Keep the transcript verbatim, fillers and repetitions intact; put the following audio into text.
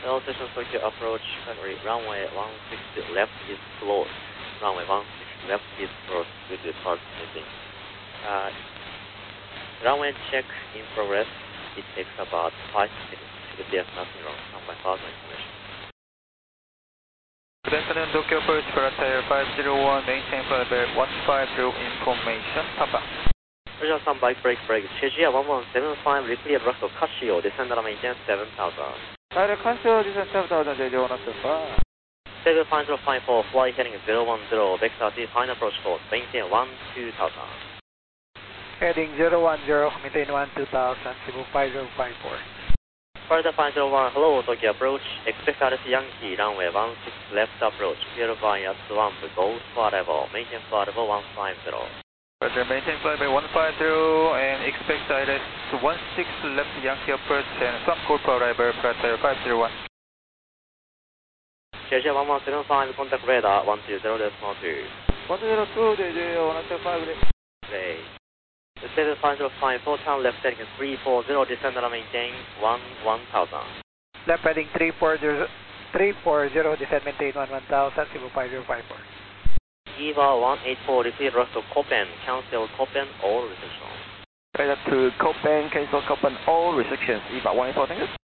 All stations Tokyo approach category runway one six left is closed. Runway one six left is closed due to parts missing. Uh, runway check in progress. It takes about five minutes. If there's nothing wrong, stand by further information. Good afternoon, Tokyo approach for tire five zero one, maintain flight level one five zero information, Papa. Original standby, brake, brake, Chejia one one seven five, repeat Russell Casio, descend and maintain seven thousand. Tire Casio, descend seven thousand, J J one oh five. seven five zero five four, fly heading zero one zero, vector T, final approach course, maintain one two thousand. Heading zero one zero, maintain one two thousand, Cebu five zero five four. Further five zero one, hello, Tokyo approach, expect R S Yankee, runway one six left approach, clear via swamp, go flight level, maintain flight level one five zero. Roger, maintain flight level one five zero and expect R S one six left Yankee approach and swamp go flight level for tire five zero one. J J one one seven five, contact radar one two zero decimal two. one two zero two, J J one oh five. Okay. seven five zero five four, turn left heading three four zero, descend and maintain one one thousand. Left heading three four zero, three four zero, descend maintain one one thousand, Cebu five zero five four. Eva one eight four, repeat Russell Copen, cancel Copen, all restrictions. Right up to Copen, cancel Copen, all restrictions, Eva one eight four, thank you.